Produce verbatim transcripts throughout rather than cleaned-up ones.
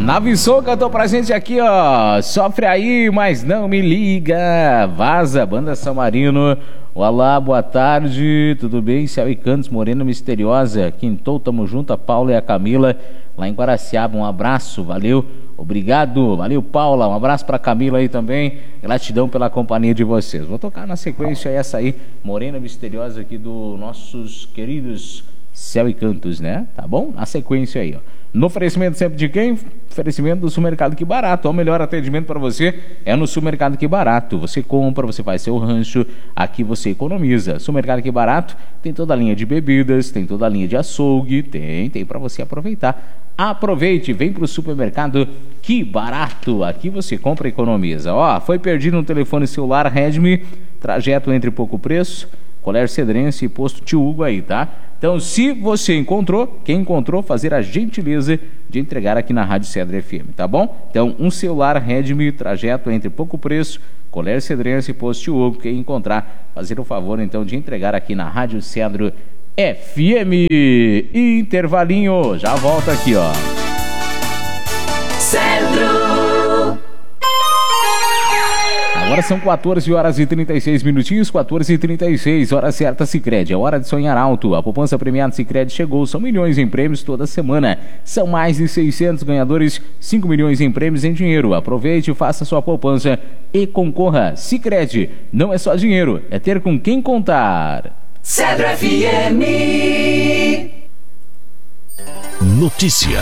Navisson cantou pra gente aqui, ó. Sofre aí, mas não me liga. Vaza, Banda São Marino. Olá, boa tarde, tudo bem? Céu e Cantos, Morena Misteriosa. Quintou, tamo junto, a Paula e a Camila lá em Guaraciaba. Um abraço, valeu, obrigado, valeu, Paula. Um abraço pra Camila aí também. Gratidão pela companhia de vocês. Vou tocar na sequência essa aí, Morena Misteriosa, aqui dos nossos queridos Céu e Cantos, né? Tá bom? Na sequência aí, ó. No oferecimento sempre de quem? Oferecimento do Supermercado Que Barato. O melhor atendimento para você é no Supermercado Que Barato. Você compra, você faz seu rancho, aqui você economiza. Supermercado Que Barato tem toda a linha de bebidas, tem toda a linha de açougue, tem, tem para você aproveitar. Aproveite, vem pro Supermercado Que Barato. Aqui você compra e economiza. Ó, foi perdido um telefone celular Redmi, trajeto entre pouco preço, Colégio Cedrense e Posto Tio Hugo aí, tá? Então, se você encontrou, quem encontrou, fazer a gentileza de entregar aqui na Rádio Cedro F M, tá bom? Então, um celular Redmi, trajeto entre pouco preço, Colégio Cedrense e Posto Tio Hugo, quem encontrar, fazer o favor, então, de entregar aqui na Rádio Cedro F M. Intervalinho, já volta aqui, ó. Cedro. Agora são quatorze horas e trinta e seis minutinhos, quatorze e trinta e seis, hora certa Sicredi, é hora de sonhar alto. A poupança premiada Sicredi chegou, são milhões em prêmios toda semana. São mais de seiscentos ganhadores, cinco milhões em prêmios em dinheiro. Aproveite, faça sua poupança e concorra. Sicredi, não é só dinheiro, é ter com quem contar. Cedro F M. Notícia.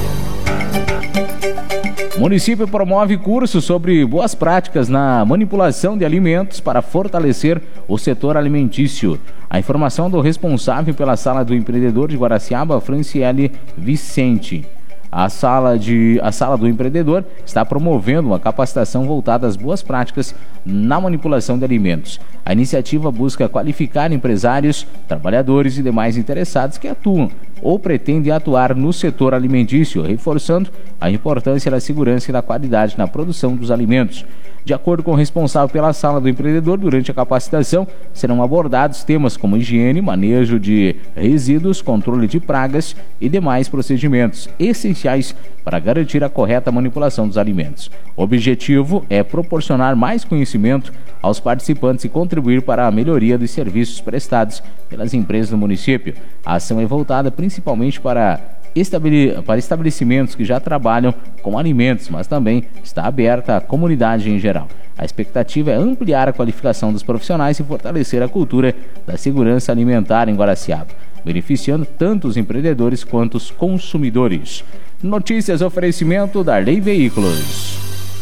O município promove cursos sobre boas práticas na manipulação de alimentos para fortalecer o setor alimentício. A informação do responsável pela Sala do Empreendedor de Guaraciaba, Franciele Vicente. A sala, de, a sala do Empreendedor está promovendo uma capacitação voltada às boas práticas na manipulação de alimentos. A iniciativa busca qualificar empresários, trabalhadores e demais interessados que atuam ou pretendem atuar no setor alimentício, reforçando a importância da segurança e da qualidade na produção dos alimentos. De acordo com o responsável pela Sala do Empreendedor, durante a capacitação serão abordados temas como higiene, manejo de resíduos, controle de pragas e demais procedimentos essenciais para garantir a correta manipulação dos alimentos. O objetivo é proporcionar mais conhecimento aos participantes e contribuir para a melhoria dos serviços prestados pelas empresas do município. A ação é voltada principalmente para para estabelecimentos que já trabalham com alimentos, mas também está aberta à comunidade em geral. A expectativa é ampliar a qualificação dos profissionais e fortalecer a cultura da segurança alimentar em Guaraciaba, beneficiando tanto os empreendedores quanto os consumidores. Notícias, oferecimento Darley Veículos.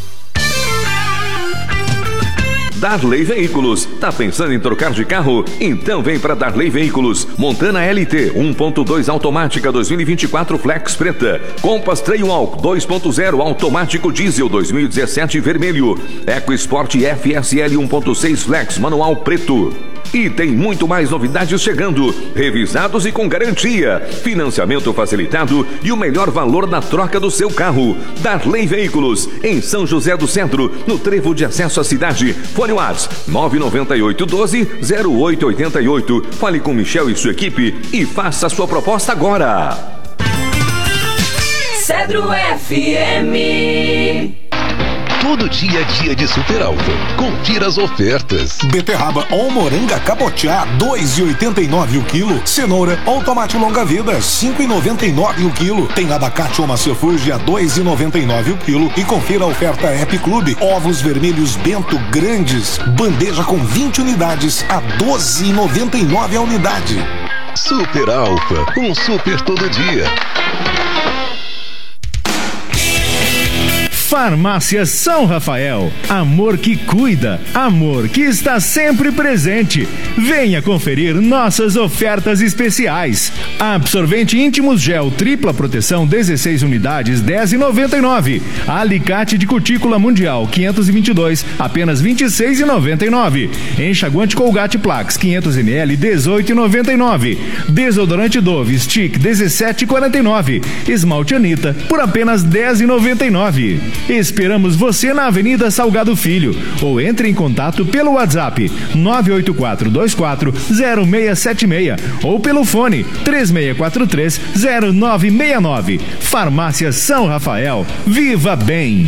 Darley Veículos. Tá pensando em trocar de carro? Então vem para Darley Veículos. Montana L T um ponto dois automática dois mil e vinte e quatro Flex preta. Compass Trailwalk dois ponto zero automático diesel dois mil e dezessete vermelho. EcoSport F S L um ponto seis Flex manual preto. E tem muito mais novidades chegando, revisados e com garantia, financiamento facilitado e o melhor valor na troca do seu carro. Darley Veículos, em São José do Centro, no trevo de acesso à cidade. Fone WhatsApp nove nove oito um dois zero oito oito oito. Fale com Michel e sua equipe e faça a sua proposta agora. Cedro F M. Todo dia é dia de super alta. Confira as ofertas. Beterraba ou moranga cabotiá, dois e oitenta e nove o quilo. Cenoura ou tomate longa vida, cinco e noventa e nove o quilo. Tem abacate ou maçã fuji a dois e noventa e nove o quilo. E confira a oferta App Clube. Ovos vermelhos Bento grandes, bandeja com vinte unidades a doze e noventa e nove a unidade. Super Alfa, um super todo dia. Farmácia São Rafael, amor que cuida, amor que está sempre presente. Venha conferir nossas ofertas especiais. Absorvente Íntimos Gel tripla proteção dezesseis unidades, dez e noventa e nove. Alicate de cutícula mundial quinhentos e vinte e dois, apenas vinte e seis e noventa e nove. Enxaguante Colgate Plax quinhentos mililitros, dezoito e noventa e nove. Desodorante Dove Stick dezessete e quarenta e nove. Esmalte Anitta por apenas dez e noventa e nove. Esperamos você na Avenida Salgado Filho ou entre em contato pelo WhatsApp nove oito quatro dois quatro zero seis sete seis ou pelo fone três seis quatro três zero nove seis nove. Farmácia São Rafael. Viva bem!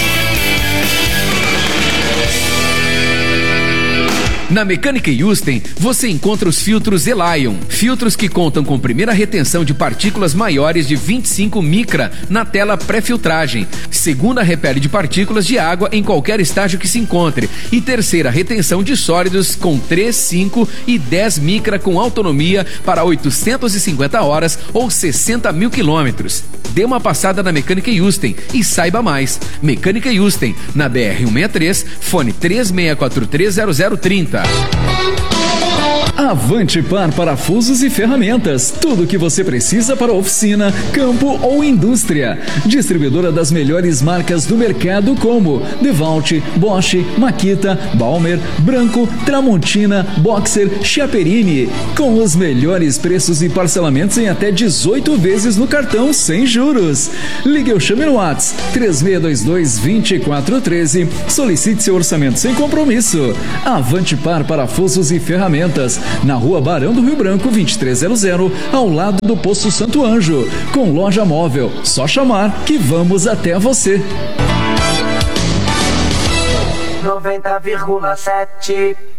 Na Mecânica Yusten, você encontra os filtros Elion, filtros que contam com primeira retenção de partículas maiores de vinte e cinco micra na tela pré-filtragem, segunda repele de partículas de água em qualquer estágio que se encontre e terceira retenção de sólidos com três, cinco e dez micra com autonomia para oitocentas e cinquenta horas ou sessenta mil quilômetros. Dê uma passada na Mecânica Yusten e saiba mais. Mecânica Yusten, na B R cento e sessenta e três, fone três seis quatro três zero zero três zero. Avante Par Parafusos e Ferramentas. Tudo o que você precisa para oficina, campo ou indústria. Distribuidora das melhores marcas do mercado como DeWalt, Bosch, Makita, Balmer, Branco, Tramontina, Boxer, Chiaperini. Com os melhores preços e parcelamentos em até dezoito vezes no cartão sem juros. Ligue ou chame no WhatsApp três seis dois dois, dois quatro um três. Solicite seu orçamento sem compromisso. Avante Par Parafusos e Ferramentas. Na Rua Barão do Rio Branco, vinte e três zero zero, ao lado do Poço Santo Anjo. Com loja móvel, só chamar que vamos até você. noventa vírgula sete